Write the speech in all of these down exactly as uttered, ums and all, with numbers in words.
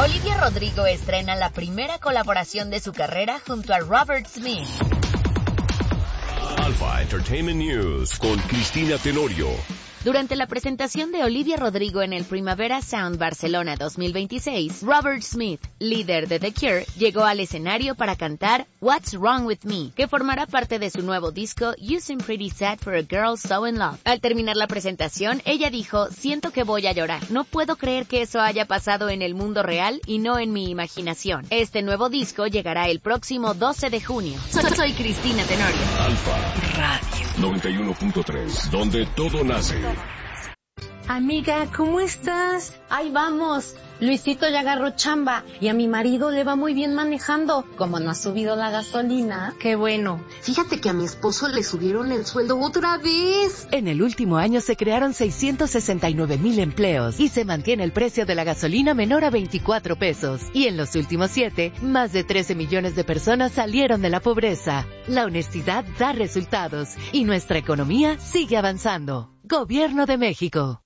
Olivia Rodrigo estrena la primera colaboración de su carrera junto a Robert Smith. Alpha Entertainment News con Cristina Tenorio. Durante la presentación de Olivia Rodrigo en el Primavera Sound Barcelona dos mil veintiséis, Robert Smith, líder de The Cure, llegó al escenario para cantar What's Wrong With Me, que formará parte de su nuevo disco You Seem Pretty Sad for a Girl So In Love. Al terminar la presentación, ella dijo, siento que voy a llorar. No puedo creer que eso haya pasado en el mundo real y no en mi imaginación. Este nuevo disco llegará el próximo doce de junio. Soy, soy Cristina Tenorio. Alfa Radio noventa y uno punto tres, donde todo nace. Amiga, ¿cómo estás? Ahí vamos. Luisito ya agarró chamba y a mi marido le va muy bien manejando. Como no ha subido la gasolina, qué bueno. Fíjate que a mi esposo le subieron el sueldo otra vez. En el último año se crearon seiscientos sesenta y nueve mil empleos y se mantiene el precio de la gasolina menor a veinticuatro pesos. Y en los últimos siete, más de trece millones de personas salieron de la pobreza. La honestidad da resultados y nuestra economía sigue avanzando. Gobierno de México.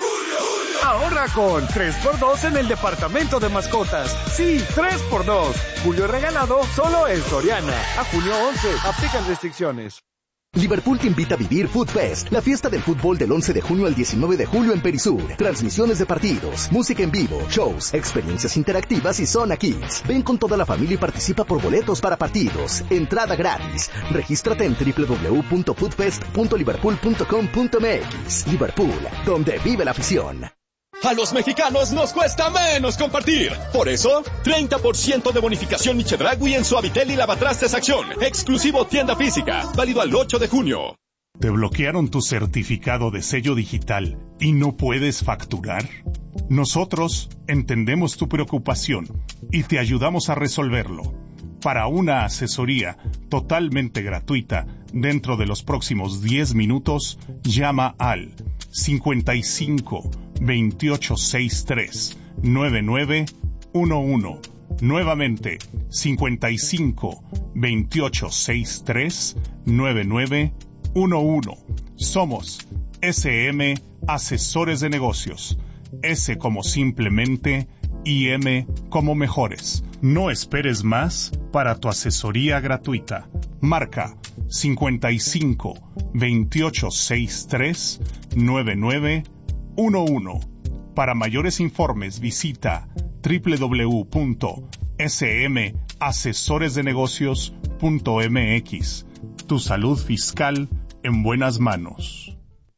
Ahorra con tres por dos en el departamento de mascotas. Sí, tres por dos. Julio regalado solo en Soriana. A junio once. Aplican restricciones. Liverpool te invita a vivir Food Fest, la fiesta del fútbol del once de junio al diecinueve de julio en Perisur. Transmisiones de partidos, música en vivo, shows, experiencias interactivas y zona kids. Ven con toda la familia y participa por boletos para partidos. Entrada gratis. Regístrate en doble u doble u doble u punto foodfest punto liverpool punto com punto m x. Liverpool, donde vive la afición. A los mexicanos nos cuesta menos compartir. Por eso, treinta por ciento de bonificación Chedraui en Suavitel y Lavatrastes Acción. Exclusivo tienda física. Válido al ocho de junio. ¿Te bloquearon tu certificado de sello digital y no puedes facturar? Nosotros entendemos tu preocupación y te ayudamos a resolverlo. Para una asesoría totalmente gratuita, dentro de los próximos diez minutos, llama al cincuenta y cinco, veintiocho sesenta y tres, noventa y nueve once. Nuevamente, cincuenta y cinco, veintiocho sesenta y tres, noventa y nueve once. Somos S M Asesores de Negocios. S como simplemente y M como mejores. No esperes más para tu asesoría gratuita. Marca cincuenta y cinco, veintiocho sesenta y tres, noventa y nueve once. Para mayores informes visita doble u doble u doble u punto s m asesores de negocios punto m x. Tu salud fiscal en buenas manos.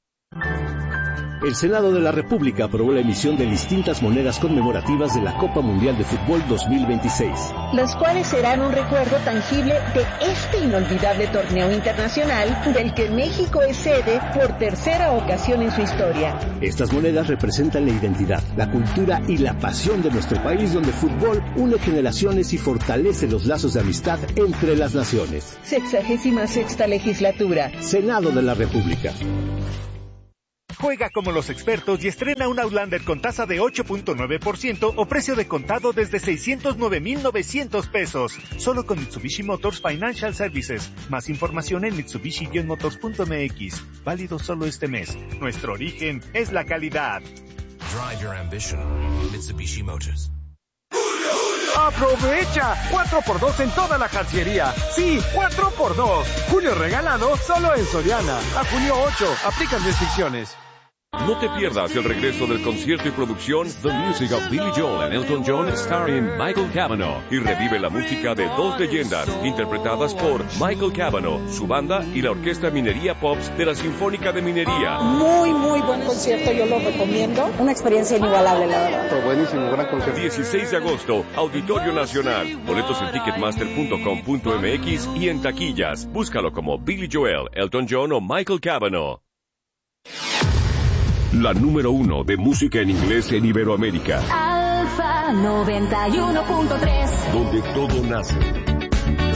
El Senado de la República aprobó la emisión de distintas monedas conmemorativas de la Copa Mundial de Fútbol dos mil veintiséis. Las cuales serán un recuerdo tangible de este inolvidable torneo internacional del que México es sede por tercera ocasión en su historia. Estas monedas representan la identidad, la cultura y la pasión de nuestro país, donde el fútbol une generaciones y fortalece los lazos de amistad entre las naciones. Sexagésima sexta legislatura. Senado de la República. Juega como los expertos y estrena un Outlander con tasa de ocho punto nueve por ciento o precio de contado desde seiscientos nueve mil novecientos pesos. Solo con Mitsubishi Motors Financial Services. Más información en mitsubishi motors punto m x. Válido solo este mes. Nuestro origen es la calidad. Drive your ambition. Mitsubishi Motors. ¡Aprovecha! cuatro por dos en toda la cancillería. Sí, cuatro por dos. Julio regalado solo en Soriana. A junio ocho. Aplican restricciones. No te pierdas el regreso del concierto y producción The Music of Billy Joel and Elton John starring Michael Cavanaugh y revive la música de dos leyendas interpretadas por Michael Cavanaugh, su banda y la Orquesta Minería Pops de la Sinfónica de Minería. Muy, muy buen concierto, yo lo recomiendo. Una experiencia inigualable, la verdad. Fue buenísimo, gran concierto. dieciséis de agosto, Auditorio Nacional. Boletos en ticketmaster punto com punto m x y en taquillas. Búscalo como Billy Joel, Elton John o Michael Cavanaugh. La número uno de música en inglés en Iberoamérica. Alfa noventa y uno punto tres. Donde todo nace.